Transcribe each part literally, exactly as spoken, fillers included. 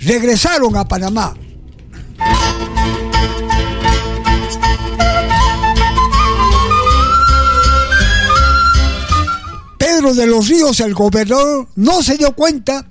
regresaron a Panamá. Pedro de los Ríos, el gobernador, no se dio cuenta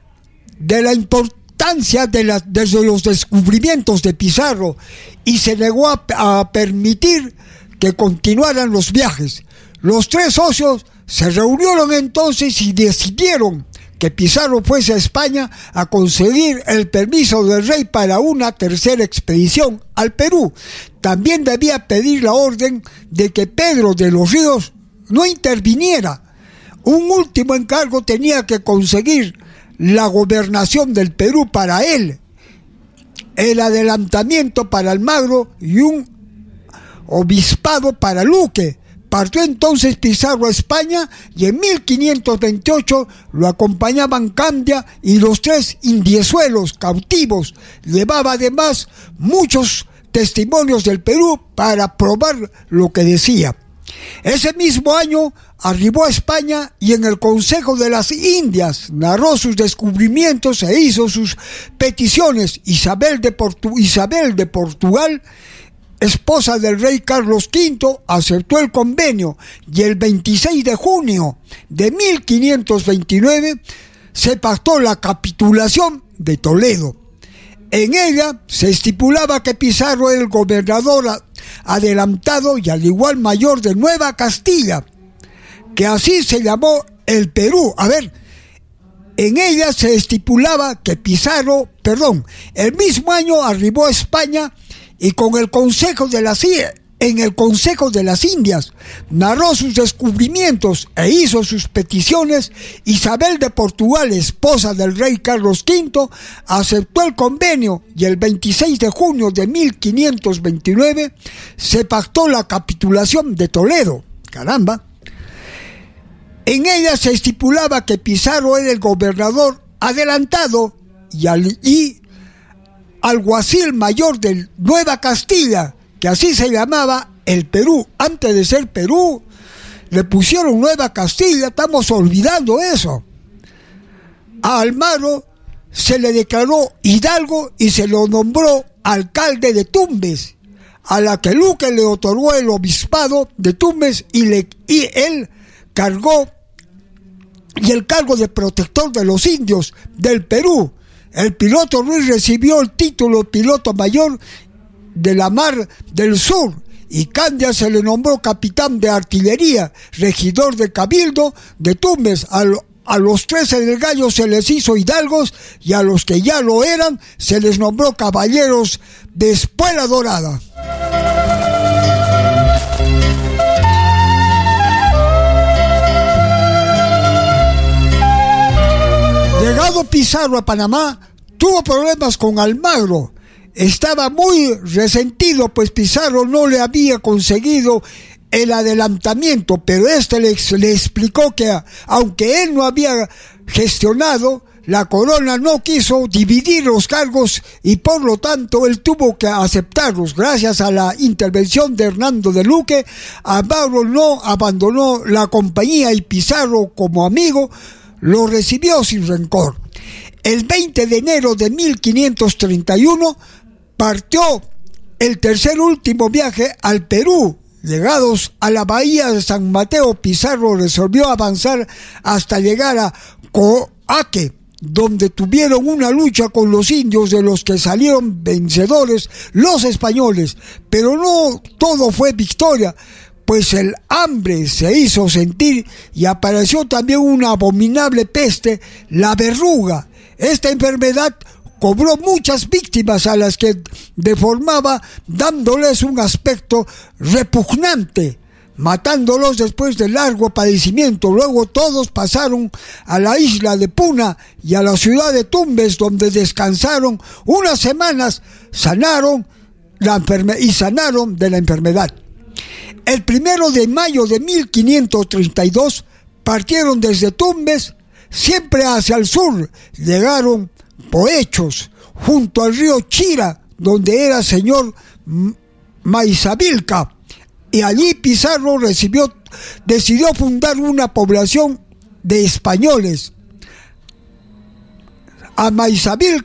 de la importancia de, la, de los descubrimientos de Pizarro y se negó a, a permitir que continuaran los viajes. Los tres socios se reunieron entonces y decidieron que Pizarro fuese a España a conseguir el permiso del rey para una tercera expedición al Perú. También debía pedir la orden de que Pedro de los Ríos no interviniera. Un último encargo: tenía que conseguir la gobernación del Perú para él, el adelantamiento para Almagro y un obispado para Luque. Partió entonces Pizarro a España y en mil quinientos veintiocho lo acompañaban Candia y los tres indiezuelos cautivos. Llevaba además muchos testimonios del Perú para probar lo que decía. Ese mismo año arribó a España y en el Consejo de las Indias narró sus descubrimientos e hizo sus peticiones. Isabel de, Portu- Isabel de Portugal, esposa del rey Carlos quinto, aceptó el convenio y el veintiséis de junio de mil quinientos veintinueve se pactó la capitulación de Toledo. En ella se estipulaba que Pizarro era el gobernador adelantado y al igual mayor de Nueva Castilla, que así se llamó el Perú. A ver, en ella se estipulaba que Pizarro, perdón, el mismo año arribó a España y con el Consejo de las en el Consejo de las Indias narró sus descubrimientos e hizo sus peticiones. Isabel de Portugal, esposa del rey Carlos quinto, aceptó el convenio y el veintiséis de junio de mil quinientos veintinueve se pactó la capitulación de Toledo. Caramba. En ella se estipulaba que Pizarro era el gobernador adelantado y, al, y alguacil mayor de Nueva Castilla, que así se llamaba el Perú. Antes de ser Perú, le pusieron Nueva Castilla, estamos olvidando eso. A Almagro se le declaró hidalgo y se lo nombró alcalde de Tumbes, a la que Luque le otorgó el obispado de Tumbes y, le, y él cargó y el cargo de protector de los indios del Perú. El piloto Ruiz recibió el título piloto mayor de la Mar del Sur y Candia se le nombró capitán de artillería, regidor de Cabildo de Tumbes. A, lo, a los trece del Gallo se les hizo hidalgos y a los que ya lo eran se les nombró caballeros de espuela dorada. Llegado Pizarro a Panamá, tuvo problemas con Almagro. Estaba muy resentido, pues Pizarro no le había conseguido el adelantamiento, pero este le, le explicó que aunque él no había gestionado, la corona no quiso dividir los cargos y por lo tanto él tuvo que aceptarlos. Gracias a la intervención de Hernando de Luque, Almagro no abandonó la compañía y Pizarro, como amigo, lo recibió sin rencor. El veinte de enero de mil quinientos treinta y uno partió el tercer último viaje al Perú. Llegados a la bahía de San Mateo, Pizarro resolvió avanzar hasta llegar a Coaque, donde tuvieron una lucha con los indios de los que salieron vencedores los españoles. Pero no todo fue victoria, pues el hambre se hizo sentir y apareció también una abominable peste, la verruga. Esta enfermedad cobró muchas víctimas a las que deformaba, dándoles un aspecto repugnante, matándolos después de largo padecimiento. Luego todos pasaron a la isla de Puna y a la ciudad de Tumbes, donde descansaron unas semanas, sanaron la enferme- y sanaron de la enfermedad. El primero de mayo de mil quinientos treinta y dos partieron desde Tumbes siempre hacia el sur. Llegaron Poechos, junto al río Chira, donde era señor Maizabilca, y allí Pizarro recibió, decidió fundar una población de españoles. A Maizabilca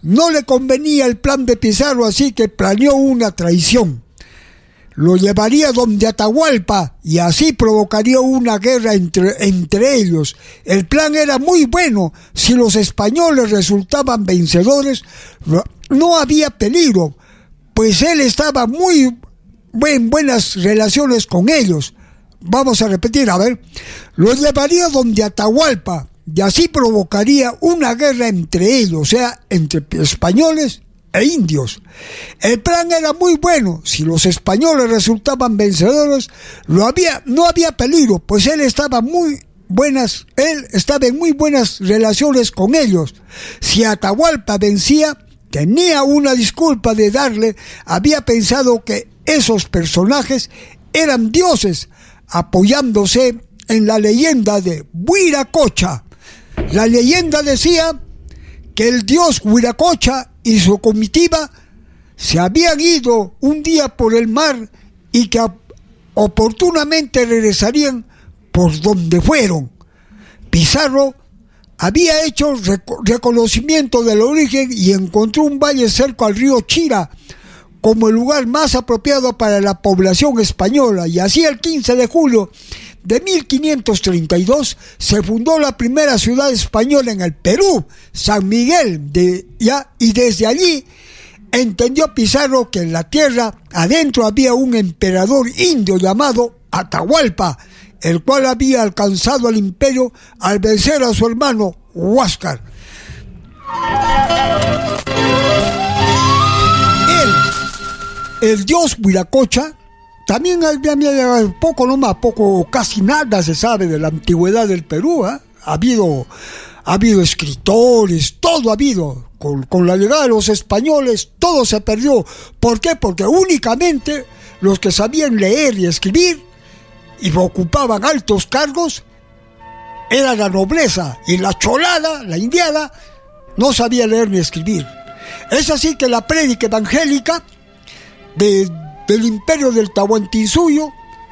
no le convenía el plan de Pizarro, así que planeó una traición. Lo llevaría donde Atahualpa y así provocaría una guerra entre, entre ellos. El plan era muy bueno. Si los españoles resultaban vencedores, no, no había peligro, pues él estaba muy en buenas relaciones con ellos. Vamos a repetir, a ver. Lo llevaría donde Atahualpa y así provocaría una guerra entre ellos, o sea, entre españoles e indios. El plan era muy bueno. Si los españoles resultaban vencedores, lo había, no había peligro, pues él estaba muy buenas, él estaba en muy buenas relaciones con ellos. Si Atahualpa vencía, tenía una disculpa de darle. Había pensado que esos personajes eran dioses, apoyándose en la leyenda de Huiracocha. La leyenda decía que el dios Huiracocha y su comitiva se habían ido un día por el mar y que oportunamente regresarían por donde fueron. Pizarro había hecho rec- reconocimiento del origen y encontró un valle cerca al río Chira como el lugar más apropiado para la población española, y así el quince de julio de mil quinientos treinta y dos se fundó la primera ciudad española en el Perú, San Miguel, de, ya, y desde allí entendió Pizarro que en la tierra adentro había un emperador indio llamado Atahualpa, el cual había alcanzado el imperio al vencer a su hermano Huáscar. Él, el dios Huiracocha, también poco nomás, poco, casi nada se sabe de la antigüedad del Perú, ¿eh? Ha habido, ha habido escritores, todo ha habido. Con, con la llegada de los españoles, todo se perdió. ¿Por qué? Porque únicamente los que sabían leer y escribir y ocupaban altos cargos era la nobleza, y la cholada, la indiada, no sabía leer ni escribir. Es así que la prédica evangélica de, del imperio del Tahuantinsuyo,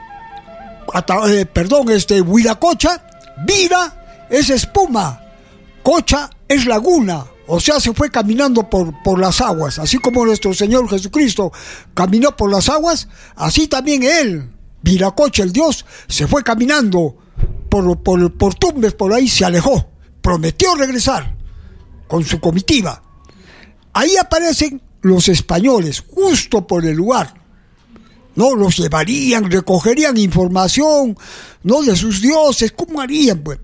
eh, perdón, este Huiracocha, Vira es espuma, Cocha es laguna, o sea, se fue caminando por, por las aguas, así como nuestro Señor Jesucristo caminó por las aguas, así también él, Viracocha, el Dios, se fue caminando por, por, por Tumbes, por ahí se alejó, prometió regresar con su comitiva. Ahí aparecen los españoles, justo por el lugar, ¿no? Los llevarían, recogerían información, ¿no? De sus dioses, ¿cómo harían, pues?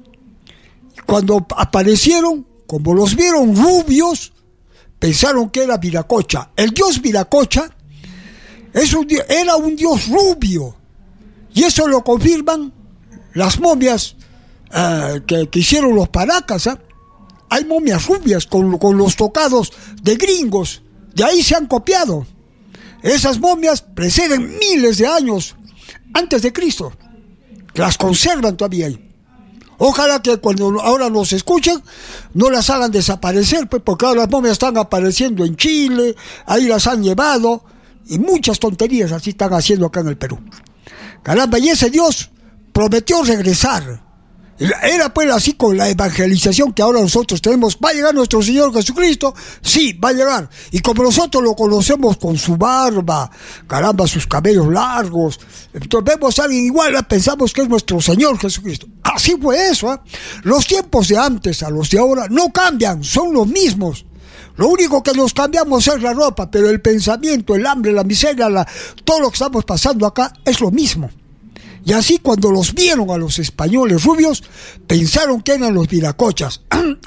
Cuando aparecieron, como los vieron rubios, pensaron que era Viracocha. El dios Viracocha es un dios, era un dios rubio, y eso lo confirman las momias uh, que, que hicieron los paracas, ¿eh? Hay momias rubias con, con los tocados de gringos, de ahí se han copiado. Esas momias preceden miles de años antes de Cristo, las conservan todavía ahí. Ojalá que cuando ahora nos escuchen no las hagan desaparecer, pues, porque ahora las momias están apareciendo en Chile, ahí las han llevado, y muchas tonterías así están haciendo acá en el Perú. Caramba, y ese Dios prometió regresar. Era pues así con la evangelización que ahora nosotros tenemos. ¿Va a llegar nuestro Señor Jesucristo? Sí, va a llegar. Y como nosotros lo conocemos con su barba, caramba, sus cabellos largos, entonces vemos a alguien igual, pensamos que es nuestro Señor Jesucristo. Así fue eso, ¿eh? Los tiempos de antes a los de ahora no cambian, son los mismos. Lo único que nos cambiamos es la ropa, pero el pensamiento, el hambre, la miseria, la, todo lo que estamos pasando acá es lo mismo. Y así cuando los vieron a los españoles rubios, pensaron que eran los viracochas.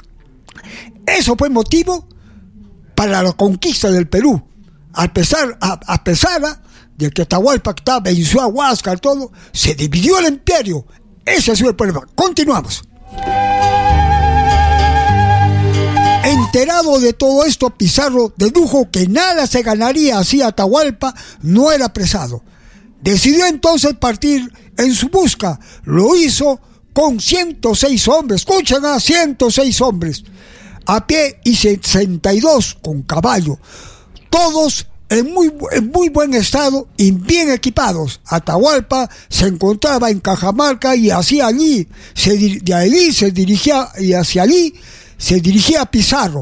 Eso fue motivo para la conquista del Perú. A pesar, a, a pesar de que Atahualpa venció a Huáscar, todo, se dividió el imperio. Ese ha sido el problema. Continuamos. Enterado de todo esto, Pizarro dedujo que nada se ganaría así Atahualpa no era apresado. Decidió entonces partir en su busca. Lo hizo con ciento seis hombres. Escuchen, a ciento seis hombres a pie y sesenta y dos con caballo. Todos en muy, en muy buen estado y bien equipados. Atahualpa se encontraba en Cajamarca y hacia allí, se, de allí se dirigía y hacia allí se dirigía a Pizarro.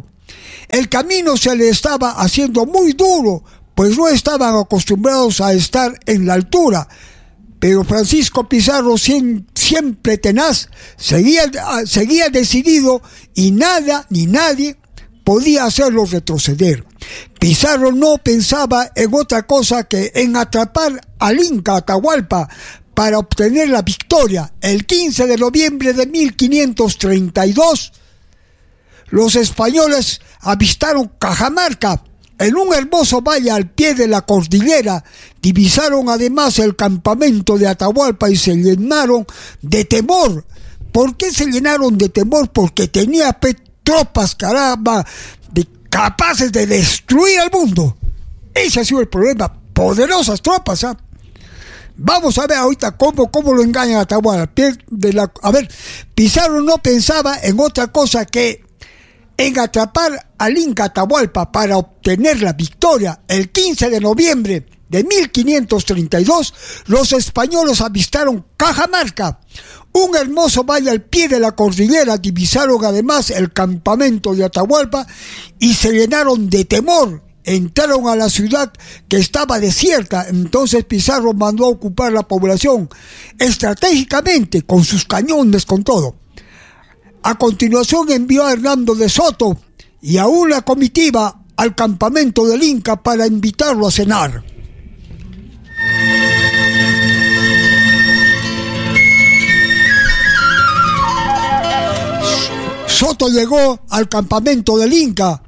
El camino se le estaba haciendo muy duro, pues no estaban acostumbrados a estar en la altura. Pero Francisco Pizarro, siempre tenaz, seguía, seguía decidido y nada ni nadie podía hacerlo retroceder. Pizarro no pensaba en otra cosa que en atrapar al Inca Atahualpa para obtener la victoria. El quince de noviembre de mil quinientos treinta y dos, los españoles avistaron Cajamarca. En un hermoso valle al pie de la cordillera, divisaron además el campamento de Atahualpa y se llenaron de temor. ¿Por qué se llenaron de temor? Porque tenía tropas, caramba, de, capaces de destruir al mundo. Ese ha sido el problema. Poderosas tropas, ¿ah? Vamos a ver ahorita cómo, cómo lo engañan a Atahualpa. Al pie de la, a ver, Pizarro no pensaba en otra cosa que en atrapar al Inca Atahualpa para obtener la victoria. El quince de noviembre de mil quinientos treinta y dos, los españoles avistaron Cajamarca, un hermoso valle al pie de la cordillera. Divisaron además el campamento de Atahualpa y se llenaron de temor. Entraron a la ciudad, que estaba desierta. Entonces Pizarro mandó a ocupar la población estratégicamente, con sus cañones, con todo. A continuación envió a Hernando de Soto y a una comitiva al campamento del Inca para invitarlo a cenar. Soto llegó al campamento del Inca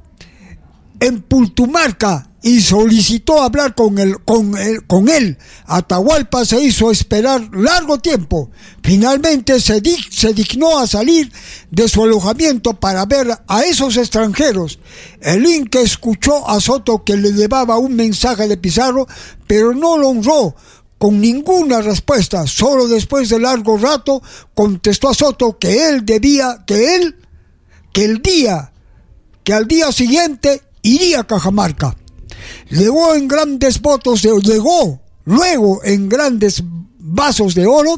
en Pultumarca y solicitó hablar con él, con él, con él. Atahualpa se hizo esperar largo tiempo. Finalmente se, di, se dignó a salir de su alojamiento para ver a esos extranjeros. El Inca escuchó a Soto, que le llevaba un mensaje de Pizarro, pero no lo honró con ninguna respuesta. Solo después de largo rato contestó a Soto que él debía, que él, que el día, que al día siguiente iría a Cajamarca. Llegó en grandes votos de, llegó luego en grandes vasos de oro.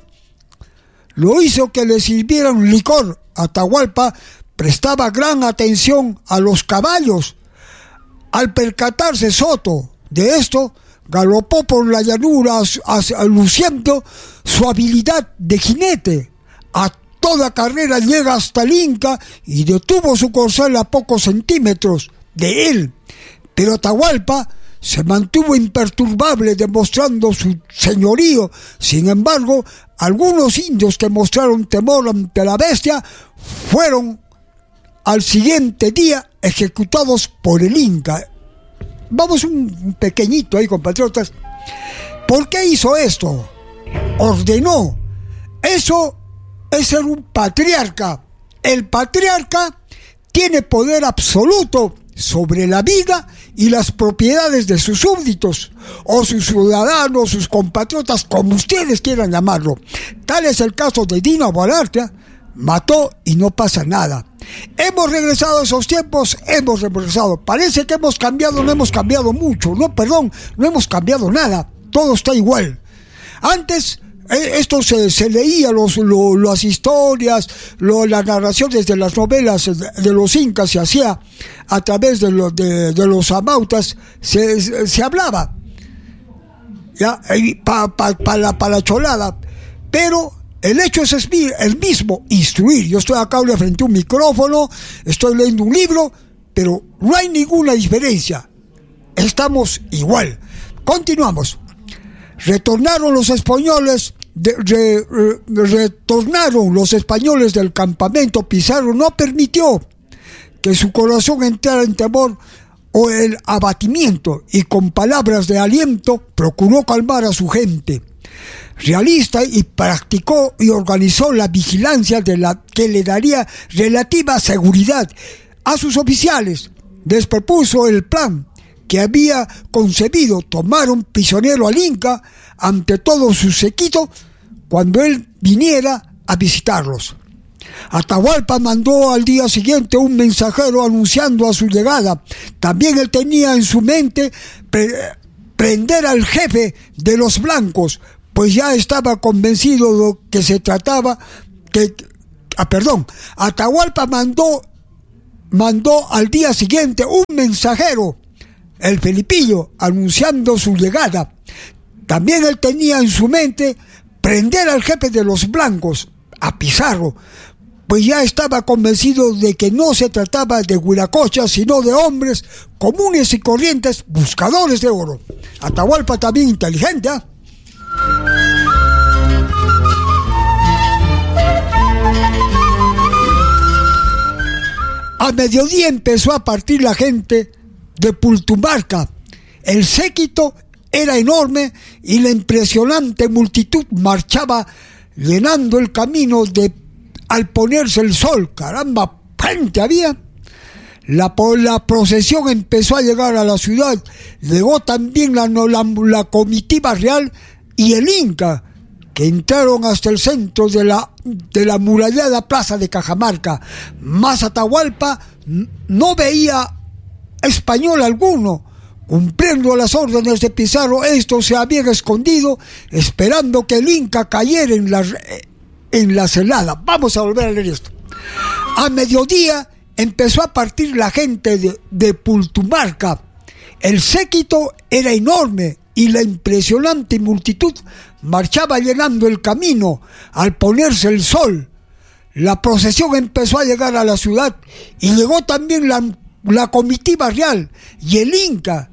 Lo hizo que le sirvieran licor. Atahualpa prestaba gran atención a los caballos. Al percatarse Soto de esto, galopó por la llanura luciendo su habilidad de jinete. A toda carrera llega hasta el Inca y detuvo su corcel a pocos centímetros de él. Pero Atahualpa se mantuvo imperturbable, demostrando su señorío. Sin embargo, algunos indios que mostraron temor ante la bestia fueron al siguiente día ejecutados por el Inca. Vamos un pequeñito ahí, compatriotas. ¿Por qué hizo esto? Ordenó. Eso es ser un patriarca. El patriarca tiene poder absoluto sobre la vida y las propiedades de sus súbditos, o sus ciudadanos, sus compatriotas, como ustedes quieran llamarlo. Tal es el caso de Dino Boluarte. Mató y no pasa nada. Hemos regresado a esos tiempos, hemos regresado. Parece que hemos cambiado, no hemos cambiado mucho. No, perdón, no hemos cambiado nada. Todo está igual. Antes esto se, se leía, los, lo, las historias, lo, las narraciones de las novelas de los incas se hacía a través de, lo, de, de los amautas, se, se hablaba, ya, para pa, pa la, pa la cholada, pero el hecho es el mismo, instruir. Yo estoy acá frente a un micrófono, estoy leyendo un libro, pero no hay ninguna diferencia, estamos igual. Continuamos. Retornaron los españoles, de, re, re, retornaron los españoles del campamento. Pizarro no permitió que su corazón entrara en temor o el abatimiento, y con palabras de aliento procuró calmar a su gente. Realista, y practicó y organizó la vigilancia de la que le daría relativa seguridad a sus oficiales. Les propuso el plan que había concebido: tomaron prisionero al Inca ante todo su séquito cuando él viniera a visitarlos. Atahualpa mandó al día siguiente un mensajero anunciando a su llegada. También él tenía en su mente pre prender al jefe de los blancos, pues ya estaba convencido de que se trataba que, ah, perdón, Atahualpa mandó mandó al día siguiente un mensajero, el Felipillo, anunciando su llegada. También él tenía en su mente prender al jefe de los blancos, a Pizarro, pues ya estaba convencido de que no se trataba de huiracochas, sino de hombres comunes y corrientes buscadores de oro. Atahualpa también inteligente, ¿eh? A mediodía empezó a partir la gente de Pultumarca. El séquito era enorme y la impresionante multitud marchaba llenando el camino de, al ponerse el sol. ¡Caramba! ¡Gente había! La, la procesión empezó a llegar a la ciudad. Llegó también la, la, la comitiva real y el Inca, que entraron hasta el centro de la, de la murallada plaza de Cajamarca. Mas Atahualpa no veía español alguno. Cumpliendo las órdenes de Pizarro, estos se habían escondido esperando que el Inca cayera en la, en la celada. Vamos a volver a leer esto. A mediodía empezó a partir la gente de, de Pultumarca. El séquito era enorme y la impresionante multitud marchaba llenando el camino al ponerse el sol. La procesión empezó a llegar a la ciudad y llegó también la, la comitiva real y el Inca,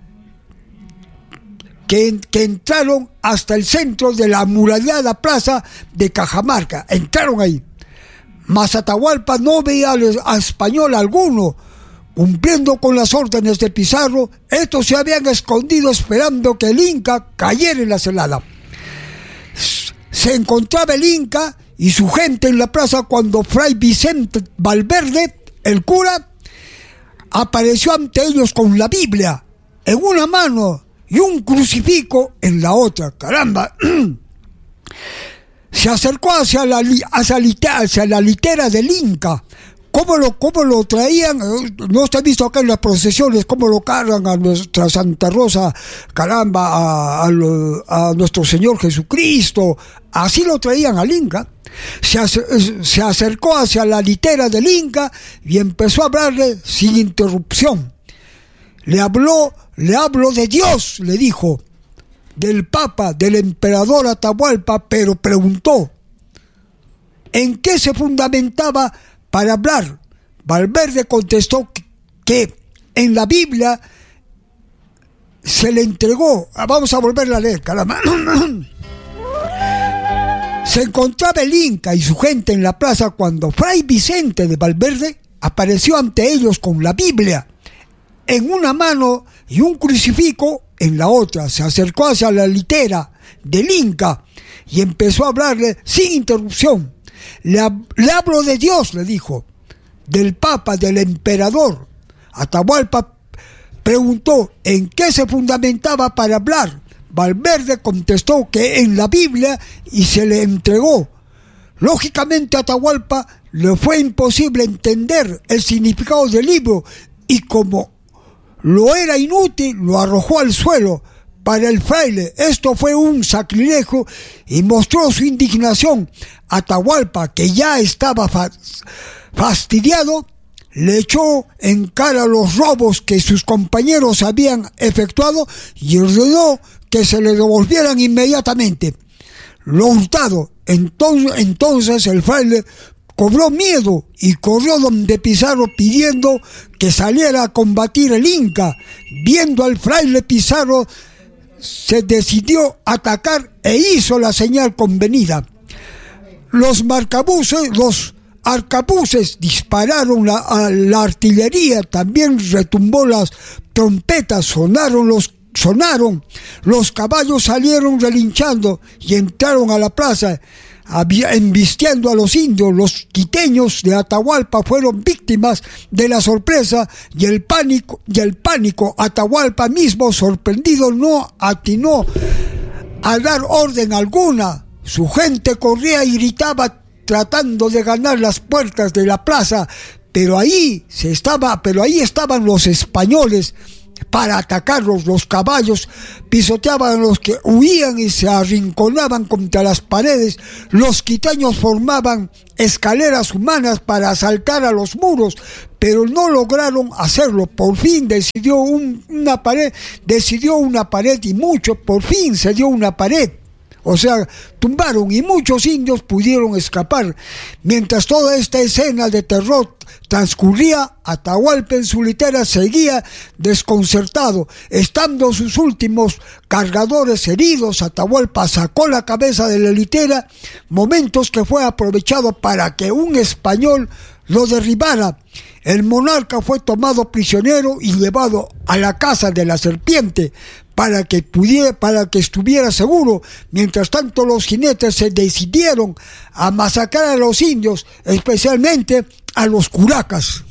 que, que entraron hasta el centro de la amurallada plaza de Cajamarca. Entraron ahí. Mas Atahualpa no veía a español alguno. Cumpliendo con las órdenes de Pizarro, estos se habían escondido esperando que el Inca cayera en la celada. Se encontraba el Inca y su gente en la plaza cuando Fray Vicente Valverde, el cura, apareció ante ellos con la Biblia en una mano y un crucifijo en la otra. ¡Caramba! Se acercó hacia la, hacia, hacia la litera del Inca. ¿Cómo lo, cómo lo traían? No se ha visto acá en las procesiones cómo lo cargan a nuestra Santa Rosa, caramba, a, a, a nuestro Señor Jesucristo. Así lo traían al Inca. Se, se acercó hacia la litera del Inca y empezó a hablarle sin interrupción. Le habló, le habló de Dios, le dijo, del Papa, del emperador Atahualpa, pero preguntó, ¿en qué se fundamentaba para hablar? Valverde contestó que en la Biblia se le entregó. Vamos a volverla a leer, caramba. Se encontraba el Inca y su gente en la plaza cuando Fray Vicente de Valverde apareció ante ellos con la Biblia en una mano y un crucifijo en la otra. Se acercó hacia la litera del Inca y empezó a hablarle sin interrupción. Le, le hablo de Dios, le dijo, del Papa, del emperador. Atahualpa preguntó en qué se fundamentaba para hablar. Valverde contestó que en la Biblia y se le entregó. Lógicamente a Atahualpa le fue imposible entender el significado del libro y como lo era inútil, lo arrojó al suelo. Para el fraile esto fue un sacrilegio y mostró su indignación. Atahualpa, que ya estaba fastidiado, le echó en cara los robos que sus compañeros habían efectuado y ordenó que se le devolvieran inmediatamente lo hurtado. Entonces, entonces el fraile cobró miedo y corrió donde Pizarro pidiendo que saliera a combatir el Inca. Viendo al fraile Pizarro, se decidió atacar e hizo la señal convenida. Los marcabuses, los arcabuces dispararon la, a la artillería, también retumbó las trompetas, sonaron los sonaron, los caballos salieron relinchando y entraron a la plaza, embistiendo a los indios. Los quiteños de Atahualpa fueron víctimas de la sorpresa y el pánico, y el pánico. Atahualpa mismo, sorprendido, no atinó a dar orden alguna. Su gente corría y gritaba tratando de ganar las puertas de la plaza, pero ahí se estaba, pero ahí estaban los españoles para atacarlos. Los caballos pisoteaban a los que huían y se arrinconaban contra las paredes. Los quiteños formaban escaleras humanas para asaltar a los muros, pero no lograron hacerlo. Por fin decidió un, una pared, decidió una pared y mucho, por fin se dio una pared. O sea, tumbaron y muchos indios pudieron escapar. Mientras toda esta escena de terror transcurría, Atahualpa en su litera seguía desconcertado. Estando sus últimos cargadores heridos, Atahualpa sacó la cabeza de la litera, momentos que fue aprovechado para que un español lo derribara. El monarca fue tomado prisionero y llevado a la casa de la serpiente para que pudiera, para que estuviera seguro. Mientras tanto, los jinetes se decidieron a masacrar a los indios, especialmente a los curacas.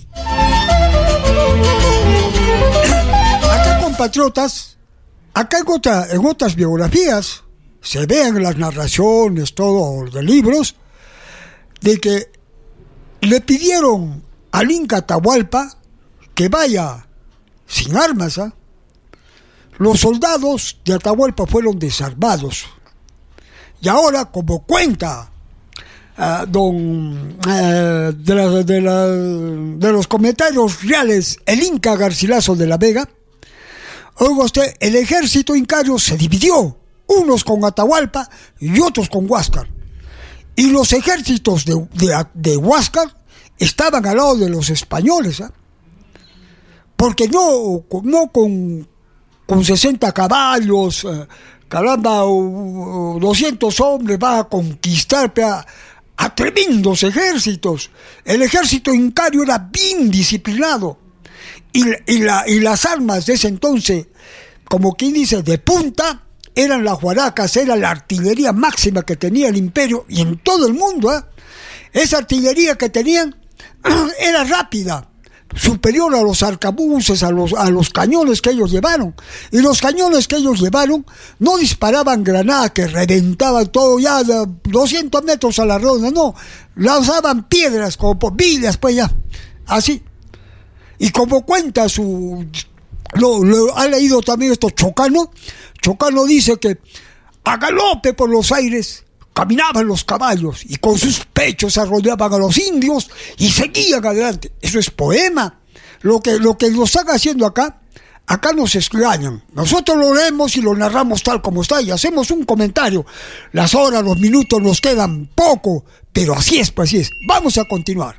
Acá, compatriotas, acá en, otra, en otras biografías se ven las narraciones, todo de libros, de que le pidieron al Inca Atahualpa que vaya sin armas, ¿eh? Los soldados de Atahualpa fueron desarmados. Y ahora, como cuenta uh, don, uh, de, la, de, la, de los comentarios reales el Inca Garcilaso de la Vega, oiga usted, el ejército incario se dividió, unos con Atahualpa y otros con Huáscar. Y los ejércitos de, de, de Huáscar estaban al lado de los españoles, ¿eh? Porque no, no con, con sesenta caballos, eh, caramba, uh, doscientos hombres va a conquistar a, a tremendos ejércitos. El ejército incario era bien disciplinado. Y, y, la, y las armas de ese entonces, como quien dice, de punta, eran las huaracas, era la artillería máxima que tenía el imperio y en todo el mundo, ¿eh? Esa artillería que tenían era rápida, superior a los arcabuces, a los, a los cañones que ellos llevaron. Y los cañones que ellos llevaron no disparaban granadas que reventaban todo ya de doscientos metros a la ronda, no, lanzaban piedras como por villas, pues ya, así. Y como cuenta su... Lo, lo ha leído también esto Chocano. Chocano dice que a galope por los aires caminaban los caballos y con sus pechos arrollaban a los indios y seguían adelante. Eso es poema. Lo que, lo que nos están haciendo acá, acá nos extrañan. Nosotros lo leemos y lo narramos tal como está y hacemos un comentario. Las horas, los minutos nos quedan poco, pero así es, pues así es. Vamos a continuar.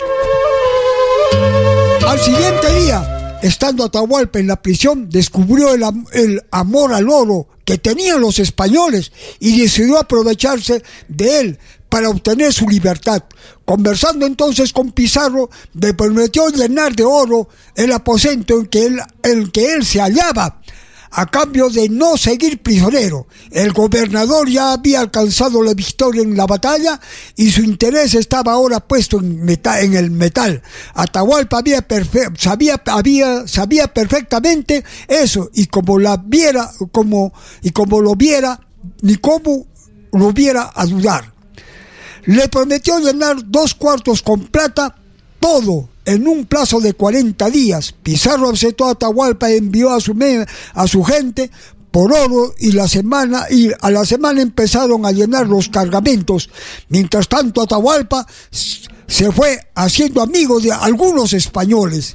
Al siguiente día, estando Atahualpa en la prisión, descubrió el, el amor al oro que tenían los españoles y decidió aprovecharse de él para obtener su libertad. Conversando entonces con Pizarro, le prometió llenar de oro el aposento en que él, en que él se hallaba, a cambio de no seguir prisionero. El gobernador ya había alcanzado la victoria en la batalla y su interés estaba ahora puesto en, metal, en el metal. Atahualpa había perfe- sabía, había, sabía perfectamente eso y como la viera, como, y como lo viera, ni cómo lo viera a dudar. Le prometió llenar dos cuartos con plata, todo en un plazo de cuarenta días. Pizarro aceptó a Atahualpa y envió a su, a su gente por oro y, la semana, y a la semana empezaron a llenar los cargamentos. Mientras tanto, Atahualpa se fue haciendo amigo de algunos españoles.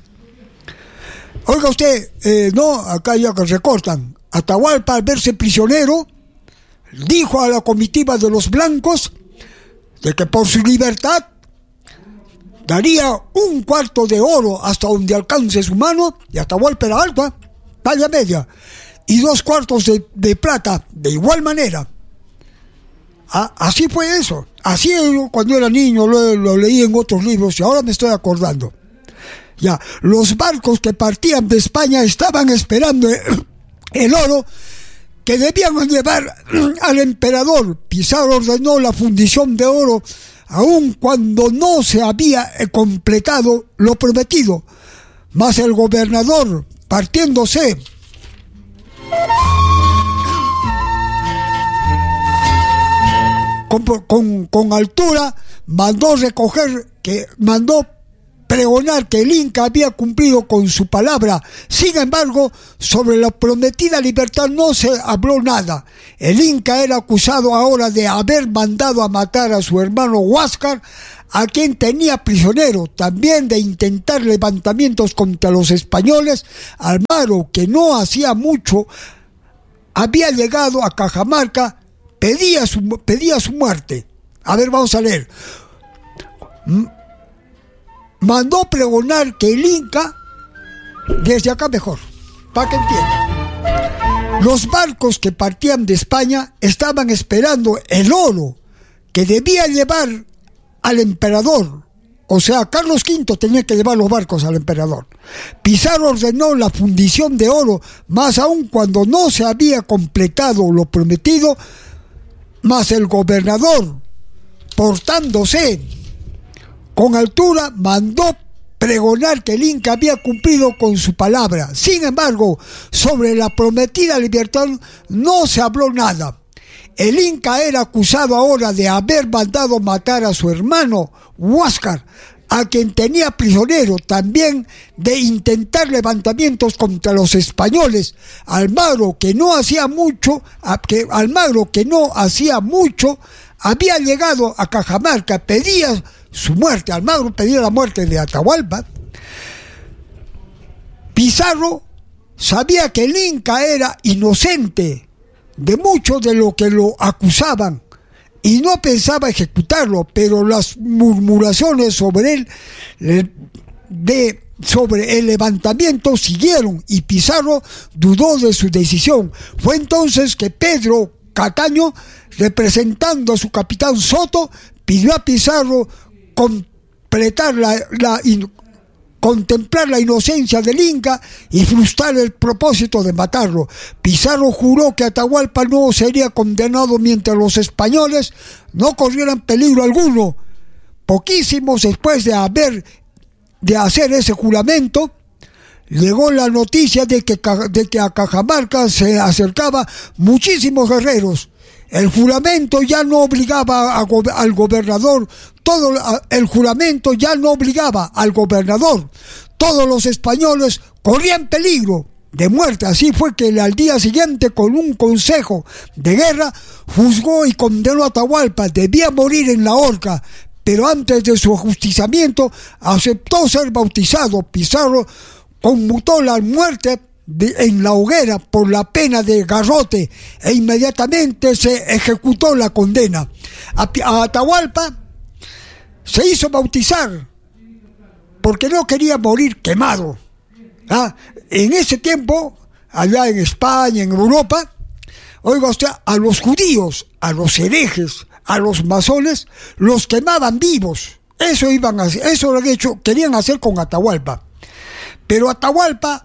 Oiga usted, eh, no, acá ya que recortan. Atahualpa, al verse prisionero, dijo a la comitiva de los blancos de que por su libertad daría un cuarto de oro hasta donde alcance su mano, y Atahualpa era alta, talla media, y dos cuartos de, de plata de igual manera. Ah, así fue eso. Así yo, cuando era niño lo, lo leí en otros libros y ahora me estoy acordando. Ya, los barcos que partían de España estaban esperando el oro que debían llevar al emperador. Pizarro ordenó la fundición de oro aun cuando no se había completado lo prometido. Mas el gobernador, partiéndose con, con, con altura, mandó recoger, que mandó pregonar que el Inca había cumplido con su palabra. Sin embargo, sobre la prometida libertad no se habló nada. El Inca era acusado ahora de haber mandado a matar a su hermano Huáscar, a quien tenía prisionero, también de intentar levantamientos contra los españoles. Almagro, que no hacía mucho había llegado a Cajamarca, pedía su, pedía su muerte. A ver, vamos a leer. Mandó pregonar que el Inca, desde acá mejor, para que entiendan, los barcos que partían de España estaban esperando el oro que debía llevar al emperador. O sea, Carlos quinto tenía que llevar los barcos al emperador. Pizarro ordenó la fundición de oro, más aún cuando no se había completado lo prometido, mas el gobernador, portándose con altura, mandó pregonar que el Inca había cumplido con su palabra. Sin embargo, sobre la prometida libertad no se habló nada. El Inca era acusado ahora de haber mandado matar a su hermano Huáscar, a quien tenía prisionero, también de intentar levantamientos contra los españoles. Almagro, que no hacía mucho, que Almagro, que no hacía mucho, había llegado a Cajamarca, pedía su muerte. Almagro pedía la muerte de Atahualpa. Pizarro sabía que el Inca era inocente de mucho de lo que lo acusaban y no pensaba ejecutarlo, pero las murmuraciones sobre él de, sobre el levantamiento siguieron y Pizarro dudó de su decisión. Fue entonces que Pedro Cataño, representando a su capitán Soto, pidió a Pizarro completar la, la in, contemplar la inocencia del Inca y frustrar el propósito de matarlo. Pizarro juró que Atahualpa no sería condenado mientras los españoles no corrieran peligro alguno. Poquísimos después de haber de hacer ese juramento, llegó la noticia de que, de que a Cajamarca se acercaban muchísimos guerreros. El juramento ya no obligaba a, a, al gobernador, todo el juramento ya no obligaba al gobernador. Todos los españoles corrían peligro de muerte. Así fue que al día siguiente, con un consejo de guerra, juzgó y condenó a Atahualpa. Debía morir en la horca, pero antes de su ajusticiamiento aceptó ser bautizado. Pizarro conmutó la muerte De, en la hoguera por la pena de garrote e inmediatamente se ejecutó la condena. A, a Atahualpa se hizo bautizar porque no quería morir quemado. ¿Ah? En ese tiempo, allá en España, en Europa, oiga usted, a los judíos, a los herejes, a los masones, los quemaban vivos. Eso iban a hacer, eso lo han hecho, querían hacer con Atahualpa. Pero Atahualpa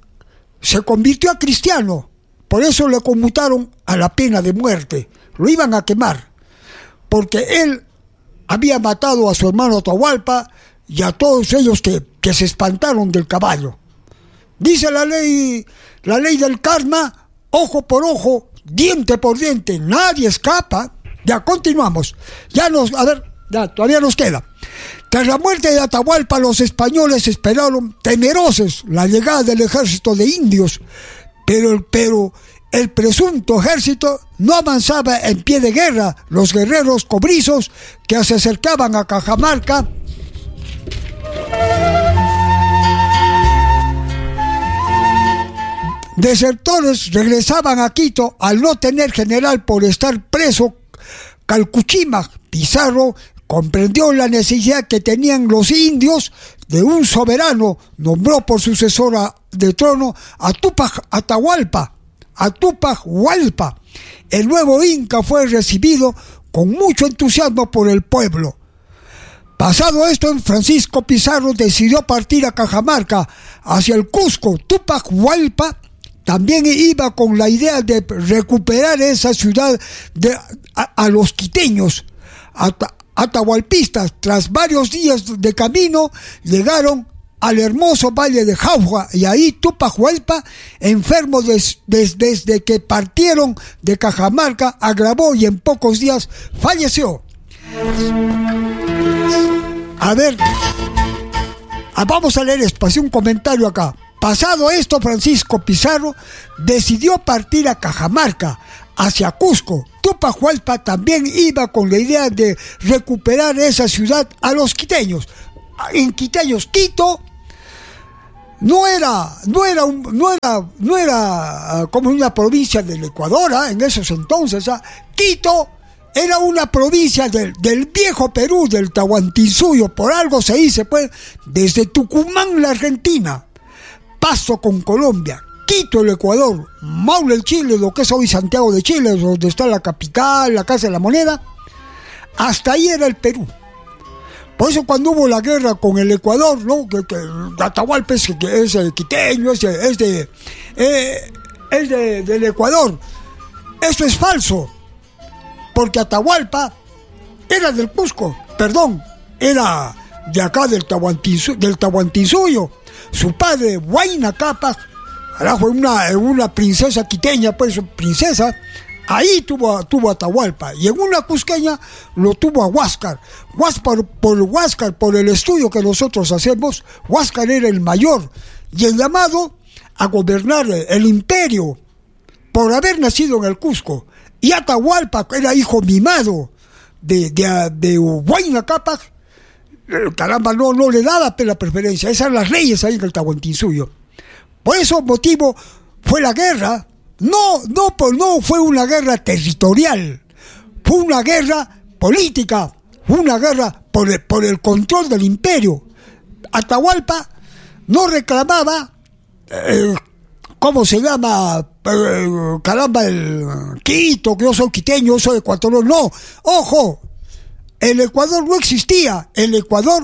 se convirtió a cristiano, por eso le conmutaron a la pena de muerte. Lo iban a quemar, porque él había matado a su hermano Atahualpa y a todos ellos que, que se espantaron del caballo. Dice la ley, la ley del karma, ojo por ojo, diente por diente, nadie escapa. Ya continuamos, ya nos, a ver, ya todavía nos queda. Tras la muerte de Atahualpa, los españoles esperaron temerosos la llegada del ejército de indios, pero, pero el presunto ejército no avanzaba en pie de guerra. Los guerreros cobrizos que se acercaban a Cajamarca desertores regresaban a Quito al no tener general por estar preso Calcuchima. Pizarro comprendió la necesidad que tenían los indios de un soberano. Nombró por sucesora de trono a Túpac Atahualpa, a Túpac Hualpa. El nuevo Inca fue recibido con mucho entusiasmo por el pueblo. Pasado esto, Francisco Pizarro decidió partir a Cajamarca hacia el Cusco. Túpac Hualpa también iba con la idea de recuperar esa ciudad de, a, a los quiteños. Ata, atahualpistas, tras varios días de camino, llegaron al hermoso valle de Jauja, y ahí Túpac Hualpa, enfermo des, des, desde que partieron de Cajamarca, agravó y en pocos días falleció. A ver, Ah, vamos a leer esto, pasé un comentario acá. Pasado esto, Francisco Pizarro decidió partir a Cajamarca, hacia Cusco. Tupac Hualpa también iba con la idea de recuperar esa ciudad a los quiteños. En quiteños, Quito no era, no era, un, no era, no era como una provincia del Ecuador, ¿eh? En esos entonces. ¿eh? Quito era una provincia del, del viejo Perú, del Tahuantinsuyo. Por algo se dice, pues, desde Tucumán, la Argentina, Pasto con Colombia, Quito, el Ecuador, Maule, el Chile, lo que es hoy Santiago de Chile, donde está la capital, la Casa de la Moneda, hasta ahí era el Perú. Por eso cuando hubo la guerra con el Ecuador, ¿no? que, que Atahualpa es, que es eh, quiteño, es de, es, de, eh, es de, del Ecuador. Eso es falso, porque Atahualpa era del Cusco, perdón, era de acá del Tahuantinsuyo, del Tahuantinsuyo. Su padre, Huayna Cápac, fue una, una princesa quiteña, pues princesa, ahí tuvo, tuvo Atahualpa, y en una cusqueña lo tuvo a Huáscar. Huáscar, por Huáscar, por el estudio que nosotros hacemos, Huáscar era el mayor y el llamado a gobernar el imperio por haber nacido en el Cusco. Y Atahualpa era hijo mimado de, de, de Huayna Cápac. Caramba, no, no le daba la preferencia. Esas eran las leyes ahí en el Tahuantinsuyo. Por ese motivo fue la guerra. No, no, no fue una guerra territorial. Fue una guerra política. Fue una guerra por el, por el control del imperio. Atahualpa no reclamaba, eh, ¿cómo se llama? Eh, caramba, el Quito, que yo soy quiteño, yo soy ecuatoriano. No, ojo. El Ecuador no existía. El Ecuador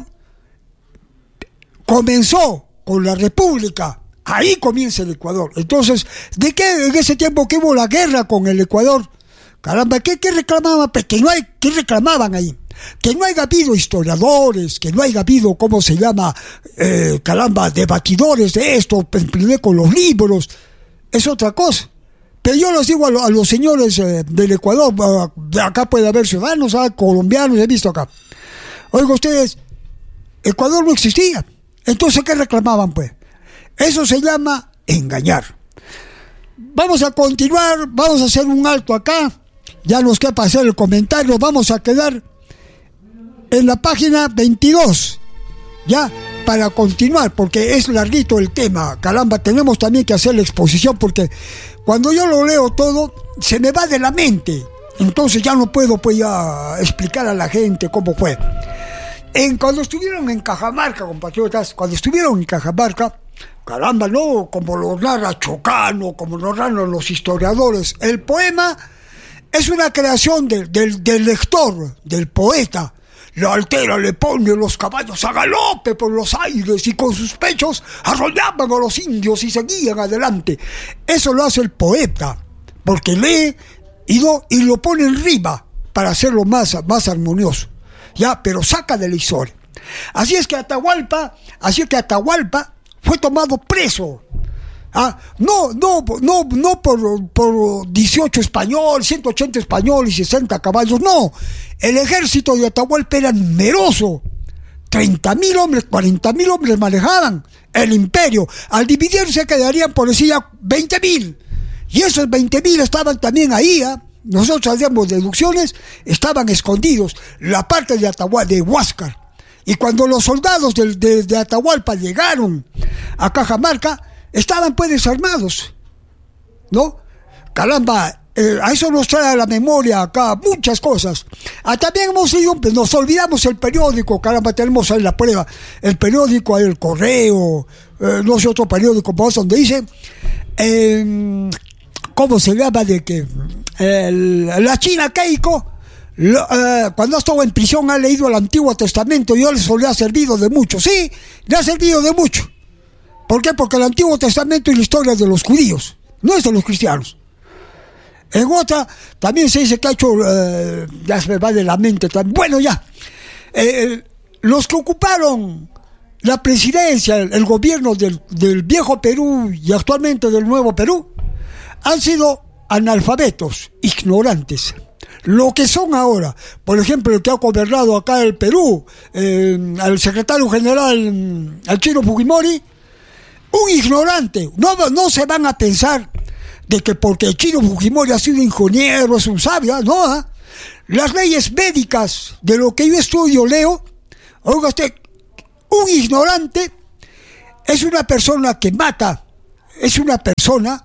comenzó con la República. Ahí comienza el Ecuador. Entonces, ¿de qué en ese tiempo que hubo la guerra con el Ecuador? Caramba, ¿qué, qué reclamaban? Pues que no hay, ¿qué reclamaban ahí? Que no haya habido historiadores, que no haya habido, ¿cómo se llama? Eh, caramba, debatidores de esto, primero con los libros. Es otra cosa. Pero yo les digo a, lo, a los señores eh, del Ecuador, uh, de acá puede haber ciudadanos, uh, colombianos, he visto acá. Oiga ustedes, Ecuador no existía. Entonces, ¿qué reclamaban, pues? Eso se llama engañar. Vamos a continuar, vamos a hacer un alto acá. Ya nos queda para hacer el comentario. Vamos a quedar en la página veintidós, ya, para continuar, porque es larguito el tema. Caramba, tenemos también que hacer la exposición, porque cuando yo lo leo todo, se me va de la mente. Entonces ya no puedo pues ya explicar a la gente cómo fue. En, cuando estuvieron en Cajamarca, compatriotas, cuando estuvieron en Cajamarca, caramba, no, como lo narra Chocano, como lo narran los historiadores, el poema es una creación de, de, del lector, del poeta. La altera le pone los caballos a galope por los aires y con sus pechos arrollaban a los indios y seguían adelante. Eso lo hace el poeta, porque lee y lo, y lo pone en rima para hacerlo más, más armonioso. Ya, pero saca de la historia. Así es que Atahualpa, así es que Atahualpa fue tomado preso. Ah, no, no, no, no por, por dieciocho españoles, ciento ochenta españoles y sesenta caballos, no. El ejército de Atahualpa era numeroso. treinta mil hombres, cuarenta mil hombres manejaban el imperio. Al dividirse quedarían, por decir, veinte mil. Y esos veinte mil estaban también ahí, ¿eh? Nosotros hacíamos deducciones, estaban escondidos. La parte de Atahualpa, de Huáscar. Y cuando los soldados de, de, de Atahualpa llegaron a Cajamarca, estaban pues desarmados, ¿no? Caramba, eh, a eso nos trae a la memoria acá muchas cosas. Ah, también hemos ido, nos olvidamos el periódico, caramba, tenemos ahí la prueba. El periódico, ahí el Correo, eh, no sé, otro periódico, donde dice, eh, ¿cómo se llama? De que eh, la China Keiko, Lo, uh, cuando estuvo en prisión ha leído el Antiguo Testamento y eso le ha servido de mucho. Sí, le ha servido de mucho. ¿Por qué? Porque el Antiguo Testamento es la historia de los judíos, no es de los cristianos. En otra, también se dice que ha hecho, uh, ya se me va de la mente también. Bueno, ya, eh, los que ocuparon la presidencia, el, el gobierno del, del viejo Perú y actualmente del nuevo Perú, han sido analfabetos, ignorantes. lo que son ahora. Por ejemplo, el que ha gobernado acá el Perú, eh, al secretario general, al Chino Fujimori, un ignorante. No, no se van a pensar de que porque el Chino Fujimori ha sido ingeniero, es un sabio, no, ¿eh? Las leyes médicas, de lo que yo estudio, leo, oiga usted, un ignorante es una persona que mata, es una persona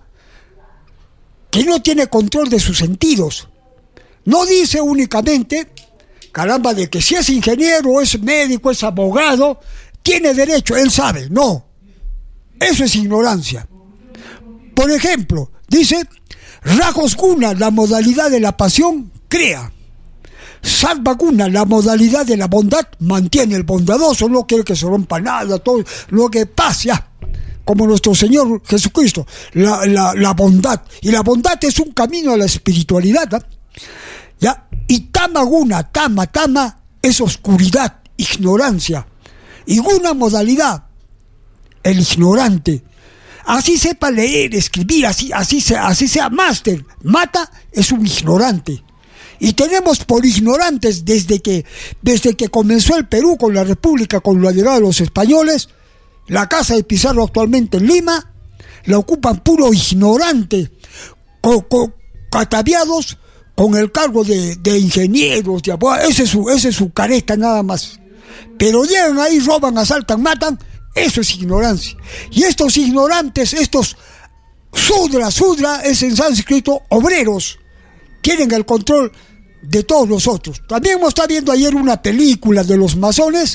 que no tiene control de sus sentidos. No dice únicamente, caramba, de que si es ingeniero, es médico, es abogado, tiene derecho, él sabe, no. Eso es ignorancia. Por ejemplo, dice, Rajos Guna, la modalidad de la pasión, crea. Sattva Guna, la modalidad de la bondad, mantiene el bondadoso, no quiere que se rompa nada, todo lo que pasa, como nuestro Señor Jesucristo, la, la, la bondad. Y la bondad es un camino a la espiritualidad, ¿eh? ¿Ya? Y Tama Guna, Tama, Tama es oscuridad, ignorancia. Y Guna, modalidad, el ignorante. Así sepa leer, escribir, así, así, sea, así sea máster, Mata es un ignorante. Y tenemos por ignorantes desde que, desde que comenzó el Perú con la República, con la llegada de los españoles, la casa de Pizarro actualmente en Lima, la ocupan puro ignorante, co, co, ataviados con el cargo de, de ingenieros, de abogados, ese es su, ese es su careta nada más. Pero llegan ahí, roban, asaltan, matan, eso es ignorancia. Y estos ignorantes, estos sudra, sudra es en sánscrito obreros, tienen el control de todos nosotros. También hemos estado viendo ayer una película de los masones,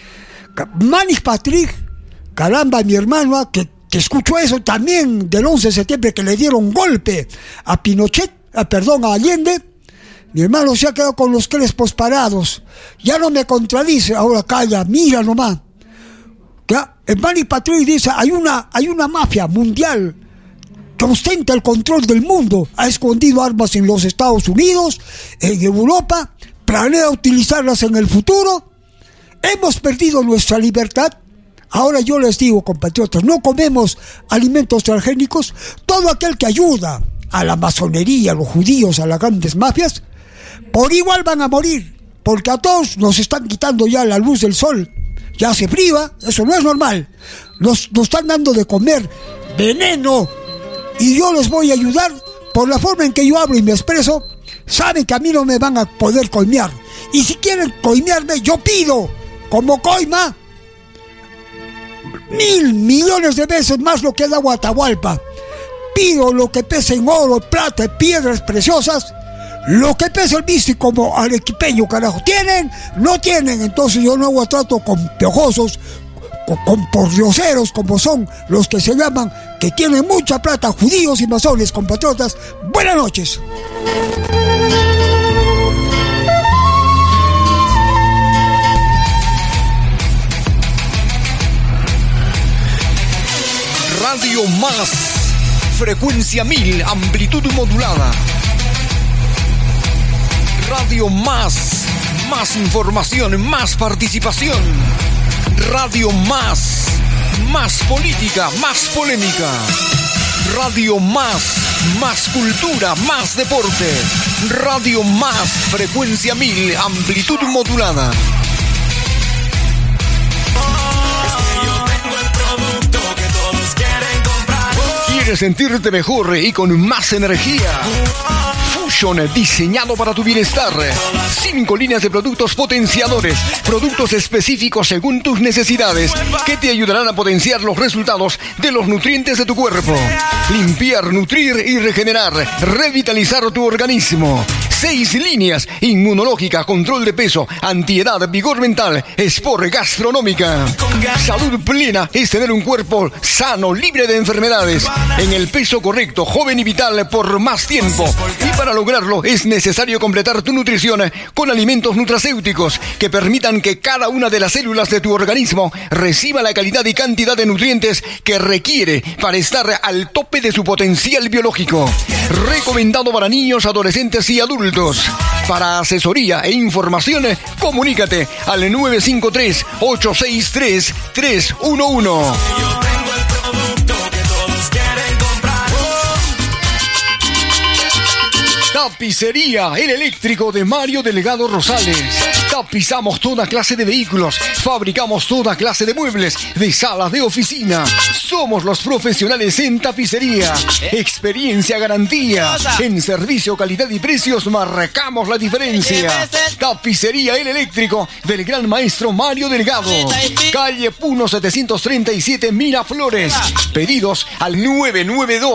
Manich Patrick, caramba, mi hermano, que, que escuchó eso también del once de septiembre, que le dieron golpe a Pinochet, a, perdón, a Allende. Mi hermano se ha quedado con los crespos parados, ya no me contradice, ahora calla, mira nomás. ¿Ya? El Manich Patrick dice, hay una, hay una mafia mundial que ostenta el control del mundo, ha escondido armas en los Estados Unidos, en Europa, planea utilizarlas en el futuro. Hemos perdido nuestra libertad. Ahora yo les digo, compatriotas, no comemos alimentos transgénicos. Todo aquel que ayuda a la masonería, a los judíos, a las grandes mafias, por igual van a morir, porque a todos nos están quitando ya la luz del sol, ya se priva, eso no es normal, nos, nos están dando de comer veneno. Y yo les voy a ayudar por la forma en que yo hablo y me expreso. Saben que a mí no me van a poder coimear. Y si quieren coimearme, yo pido, como coima, mil millones de veces más lo que da Atahualpa. Pido lo que pese en oro, plata y piedras preciosas. Lo que pese el bici como arequipeño, carajo. ¿Tienen? No tienen. Entonces yo no hago trato con piojosos, con, con pordioseros, como son los que se llaman, que tienen mucha plata, judíos y masones, compatriotas. Buenas noches. Radio Más, frecuencia mil, amplitud modulada. Radio Más, más información, más participación. Radio Más, más política, más polémica. Radio Más, más cultura, más deporte. Radio Más, frecuencia mil, amplitud modulada. ¿Quieres sentirte mejor y con más energía? Fusion, diseñado para tu bienestar. Cinco líneas de productos potenciadores, productos específicos según tus necesidades, que te ayudarán a potenciar los resultados de los nutrientes de tu cuerpo. Limpiar, nutrir y regenerar, revitalizar tu organismo. Seis líneas: inmunológica, control de peso, antiedad, vigor mental, sport, gastronómica. Salud plena es tener un cuerpo sano, libre de enfermedades, en el peso correcto, joven y vital por más tiempo. Y para lograrlo es necesario completar tu nutrición con alimentos nutracéuticos que permitan que cada una de las células de tu organismo reciba la calidad y cantidad de nutrientes que requiere para estar al tope de su potencial biológico. Recomendado para niños, adolescentes y adultos. Para asesoría e información, comunícate al nueve cinco tres, ocho seis tres, tres uno uno. Tapicería El Eléctrico de Mario Delgado Rosales. Tapizamos toda clase de vehículos, fabricamos toda clase de muebles, de salas de oficina. Somos los profesionales en tapicería. Experiencia, garantía. En servicio, calidad y precios marcamos la diferencia. Tapicería El Eléctrico del gran maestro Mario Delgado. Calle Puno setecientos treinta y siete, Miraflores. Pedidos al nueve nueve dos